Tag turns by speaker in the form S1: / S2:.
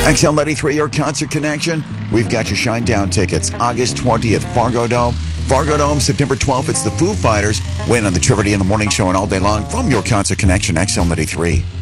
S1: XL93, your concert connection. We've got your Shinedown tickets. August 20th, Fargo Dome. Fargo Dome, September 12th, it's the Foo Fighters. Win on the Trivia in the Morning Show and all day long from your concert connection, XL93.